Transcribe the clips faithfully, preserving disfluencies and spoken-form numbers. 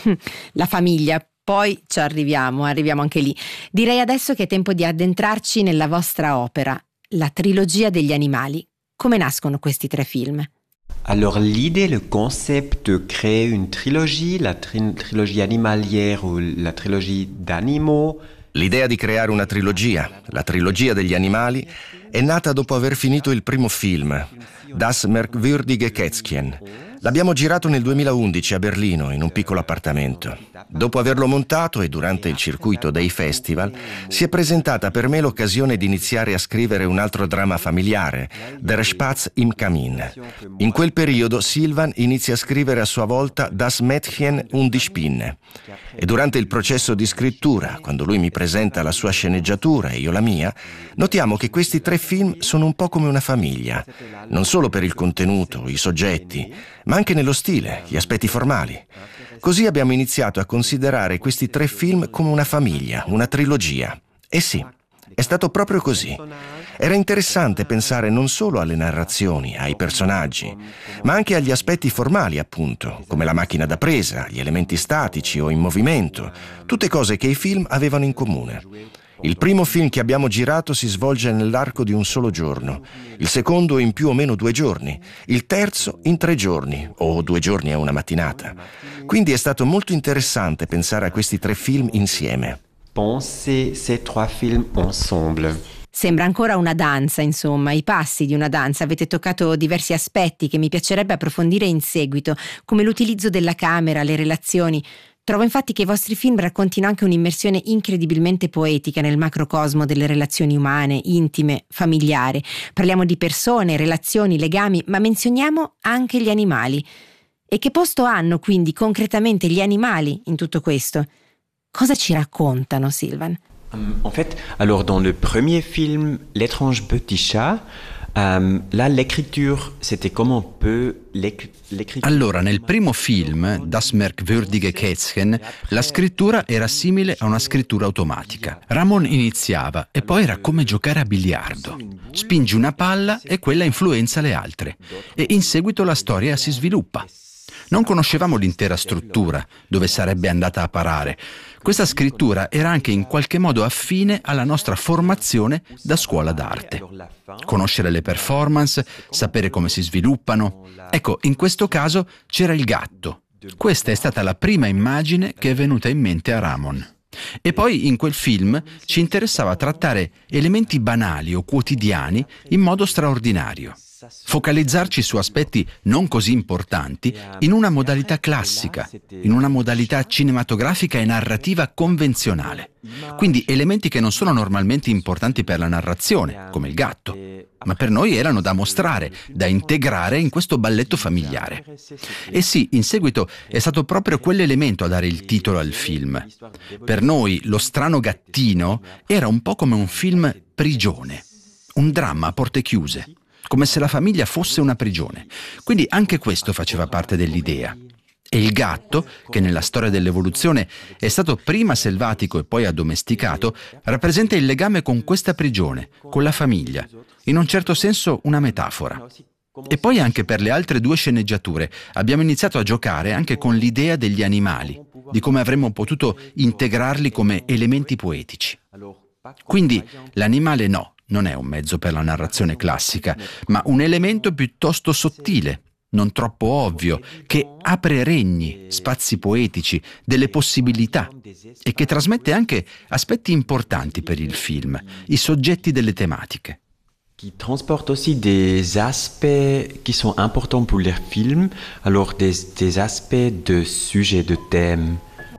La famiglia, poi ci arriviamo, arriviamo anche lì. Direi adesso che è tempo di addentrarci nella vostra opera, la trilogia degli animali. Come nascono questi tre film? Alors l'idée, le concept de créer une trilogie, la tri- trilogie animalière ou la trilogie d'animaux. L'idea di creare una trilogia, la trilogia degli animali, è nata dopo aver finito il primo film, Das merkwürdige Kätzchen. L'abbiamo girato nel duemilaundici a Berlino, in un piccolo appartamento. Dopo averlo montato e durante il circuito dei festival, si è presentata per me l'occasione di iniziare a scrivere un altro dramma familiare, Der Spatz im Kamin. In quel periodo Silvan inizia a scrivere a sua volta Das Mädchen und die Spinne. E durante il processo di scrittura, quando lui mi presenta la sua sceneggiatura e io la mia, notiamo che questi tre film sono un po' come una famiglia, non solo per il contenuto, i soggetti, ma anche nello stile, gli aspetti formali. Così abbiamo iniziato a considerare questi tre film come una famiglia, una trilogia. E sì, è stato proprio così. Era interessante pensare non solo alle narrazioni, ai personaggi, ma anche agli aspetti formali, appunto, come la macchina da presa, gli elementi statici o in movimento, tutte cose che i film avevano in comune. Il primo film che abbiamo girato si svolge nell'arco di un solo giorno, il secondo in più o meno due giorni, il terzo in tre giorni, o due giorni e una mattinata. Quindi è stato molto interessante pensare a questi tre film insieme. Penser ces trois films ensemble. Sembra ancora una danza, insomma, i passi di una danza. Avete toccato diversi aspetti che mi piacerebbe approfondire in seguito, come l'utilizzo della camera, le relazioni. Trovo infatti che i vostri film raccontino anche un'immersione incredibilmente poetica nel macrocosmo delle relazioni umane, intime, familiari. Parliamo di persone, relazioni, legami, ma menzioniamo anche gli animali. E che posto hanno quindi concretamente gli animali in tutto questo? Cosa ci raccontano, Silvan? Um, en fait, alors dans le premier film, L'étrange petit chat, Um, là, l'écriture, c'était comme un peu l'écriture. Allora, nel primo film, Das merkwürdige Kätzchen, la scrittura era simile a una scrittura automatica. Ramon iniziava e poi era come giocare a biliardo. Spingi una palla e quella influenza le altre. E in seguito la storia si sviluppa. Non conoscevamo l'intera struttura, dove sarebbe andata a parare. Questa scrittura era anche in qualche modo affine alla nostra formazione da scuola d'arte. Conoscere le performance, sapere come si sviluppano. Ecco, in questo caso c'era il gatto. Questa è stata la prima immagine che è venuta in mente a Ramon. E poi in quel film ci interessava trattare elementi banali o quotidiani in modo straordinario. Focalizzarci su aspetti non così importanti in una modalità classica, in una modalità cinematografica e narrativa convenzionale. Quindi elementi che non sono normalmente importanti per la narrazione, come il gatto, ma per noi erano da mostrare, da integrare in questo balletto familiare. E sì, in seguito è stato proprio quell'elemento a dare il titolo al film. Per noi Lo strano gattino era un po' come un film prigione, un dramma a porte chiuse, come se la famiglia fosse una prigione. Quindi anche questo faceva parte dell'idea. E il gatto, che nella storia dell'evoluzione è stato prima selvatico e poi addomesticato, rappresenta il legame con questa prigione, con la famiglia, in un certo senso una metafora. E poi anche per le altre due sceneggiature abbiamo iniziato a giocare anche con l'idea degli animali, di come avremmo potuto integrarli come elementi poetici. Quindi l'animale no, non è un mezzo per la narrazione classica, ma un elemento piuttosto sottile, non troppo ovvio, che apre regni, spazi poetici, delle possibilità e che trasmette anche aspetti importanti per il film, i soggetti delle tematiche. Qui transporte aussi des aspects qui sont importants pour les films, alors des, des aspects de sujets, de thèmes.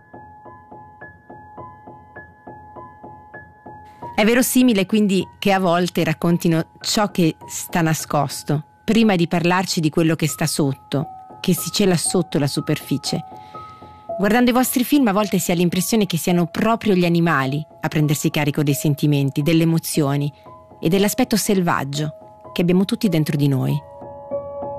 È verosimile quindi che a volte raccontino ciò che sta nascosto, prima di parlarci di quello che sta sotto, che si cela sotto la superficie. Guardando i vostri film a volte si ha l'impressione che siano proprio gli animali a prendersi carico dei sentimenti, delle emozioni e dell'aspetto selvaggio che abbiamo tutti dentro di noi.